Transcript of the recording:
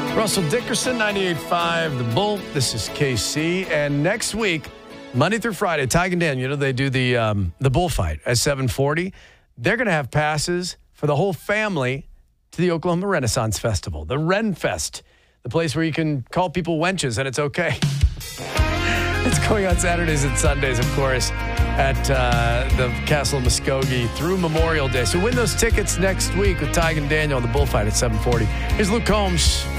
Russell Dickerson, 98.5 The Bull. This is KC. And next week, Monday through Friday, Tig and Daniel, they do the bullfight at 7:40. They're going to have passes for the whole family to the Oklahoma Renaissance Festival, the Ren Fest, the place where you can call people wenches and it's okay. It's going on Saturdays and Sundays, of course, at the Castle of Muskogee through Memorial Day. So win those tickets next week with Tig and Daniel on the bullfight at 7:40. Here's Luke Combs.